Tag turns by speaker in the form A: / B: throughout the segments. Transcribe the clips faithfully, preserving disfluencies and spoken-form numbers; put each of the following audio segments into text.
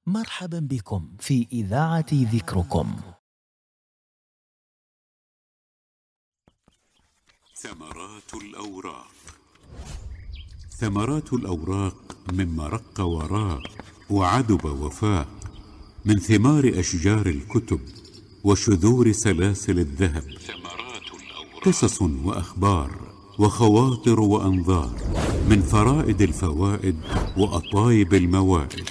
A: مرحبا بكم في إذاعة ذكركم.
B: ثمرات الأوراق. ثمرات الأوراق مما رق وراق وعذب وفاق، من ثمار أشجار الكتب وشذور سلاسل الذهب. قصص وأخبار وخواطر وأنظار، من فرائد الفوائد وأطايب الموائد،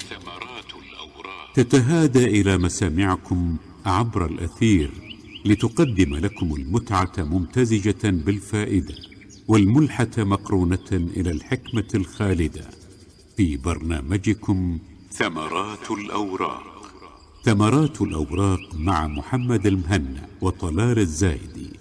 B: تتهادى إلى مسامعكم عبر الأثير لتقدم لكم المتعة ممتزجة بالفائدة، والملحة مقرونة إلى الحكمة الخالدة، في برنامجكم ثمرات الأوراق. ثمرات الأوراق مع محمد المهنا وطلال الزايدي.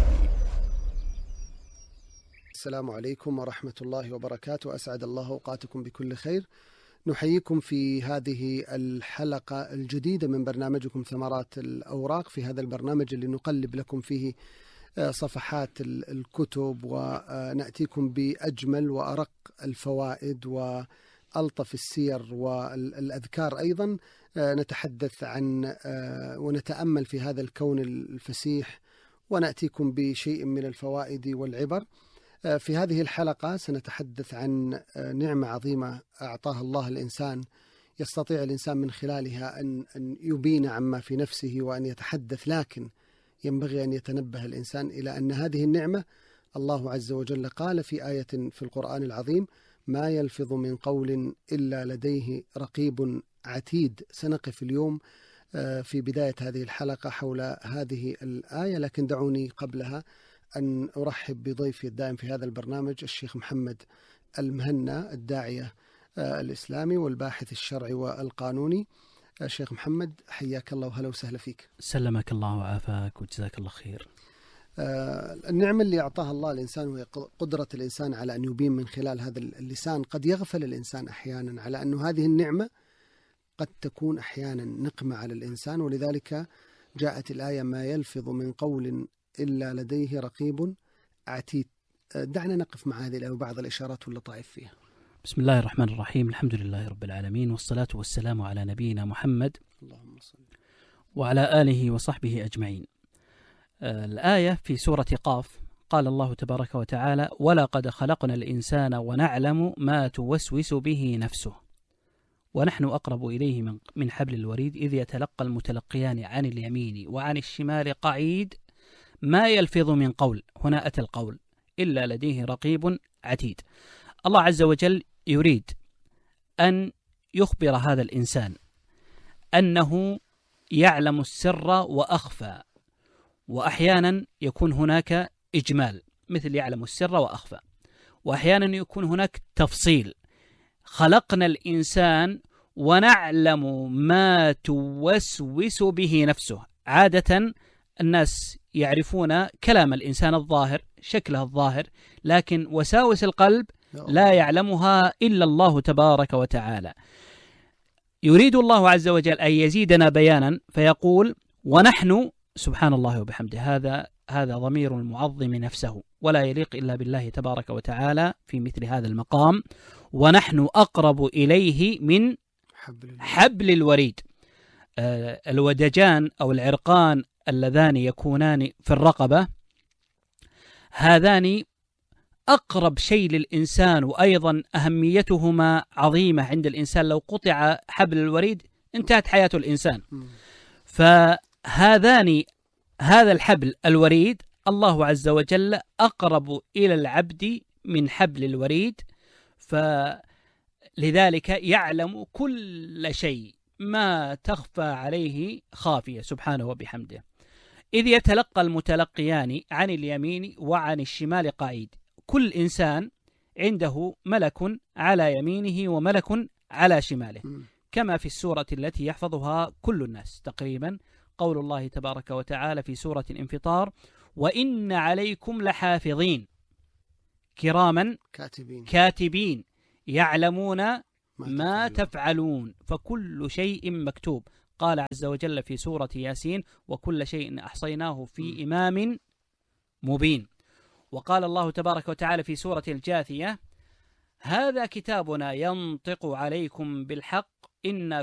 C: السلام عليكم ورحمة الله وبركاته، أسعد الله أوقاتكم بكل خير. نحييكم في هذه الحلقة الجديدة من برنامجكم ثمرات الأوراق، في هذا البرنامج اللي نقلب لكم فيه صفحات الكتب ونأتيكم بأجمل وأرق الفوائد وألطف السير والأذكار. أيضا نتحدث عن ونتأمل في هذا الكون الفسيح ونأتيكم بشيء من الفوائد والعبر. في هذه الحلقة سنتحدث عن نعمة عظيمة أعطاها الله الإنسان، يستطيع الإنسان من خلالها أن يبين عما في نفسه وأن يتحدث، لكن ينبغي أن يتنبه الإنسان إلى أن هذه النعمة الله عز وجل قال في آية في القرآن العظيم: ما يلفظ من قول إلا لديه رقيب عتيد. سنقف اليوم في بداية هذه الحلقة حول هذه الآية، لكن دعوني قبلها أن أرحب بضيفي الدائم في هذا البرنامج الشيخ محمد المهنا، الداعية الإسلامي والباحث الشرعي والقانوني. الشيخ محمد، حياك الله وهلا وسهلا فيك.
D: سلمك الله وعافاك وجزاك الله خير.
C: النعمة اللي أعطاها الله الإنسان وهي قدرة الإنسان على أن يبين من خلال هذا اللسان. قد يغفل الإنسان أحيانا على أن هذه النعمة قد تكون أحيانا نقمة على الإنسان، ولذلك جاءت الآية: ما يلفظ من قول إلا لديه رقيب عتيد. دعنا نقف مع هذه الآية وبعض الإشارات واللطائف فيها.
D: بسم الله الرحمن الرحيم، الحمد لله رب العالمين، والصلاة والسلام على نبينا محمد
C: اللهم صل
D: وعلى آله وصحبه أجمعين. الآية في سورة قاف، قال الله تبارك وتعالى: ولقد خلقنا الإنسان ونعلم ما توسوس به نفسه ونحن أقرب إليه من, من حبل الوريد إذ يتلقى المتلقيان عن اليمين وعن الشمال قعيد ما يلفظ من قول. هنا أتى القول إلا لديه رقيب عتيد. الله عز وجل يريد أن يخبر هذا الإنسان أنه يعلم السر وأخفى، وأحيانا يكون هناك إجمال مثل يعلم السر وأخفى، وأحيانا يكون هناك تفصيل. خلقنا الإنسان ونعلم ما توسوس به نفسه. عادة الناس يعرفون كلام الإنسان الظاهر، شكله الظاهر، لكن وساوس القلب لا يعلمها إلا الله تبارك وتعالى. يريد الله عز وجل أن يزيدنا بيانا فيقول: ونحن، سبحان الله وبحمده، هذا هذا ضمير المعظم نفسه، ولا يليق إلا بالله تبارك وتعالى في مثل هذا المقام. ونحن أقرب إليه من حبل الوريد. آه الودجان أو العرقان اللذان يكونان في الرقبة، هذان أقرب شيء للإنسان، وأيضا أهميتهما عظيمة عند الإنسان. لو قطع حبل الوريد انتهت حياة الإنسان. فهذان هذا الحبل الوريد الله عز وجل أقرب إلى العبد من حبل الوريد، فلذلك يعلم كل شيء، ما تخفى عليه خافية سبحانه وبحمده. إذ يتلقى المتلقيان عن اليمين وعن الشمال قعيد. كل إنسان عنده ملك على يمينه وملك على شماله، كما في السورة التي يحفظها كل الناس تقريبا، قول الله تبارك وتعالى في سورة الانفطار: وإن عليكم لحافظين كراما
C: كاتبين,
D: كاتبين يعلمون ما, ما تفعلون فكل شيء مكتوب. قال عز وجل في سورة ياسين: وكل شيء أحصيناه في إمام مبين. وقال الله تبارك وتعالى في سورة الجاثية: هذا كتابنا ينطق عليكم بالحق إنا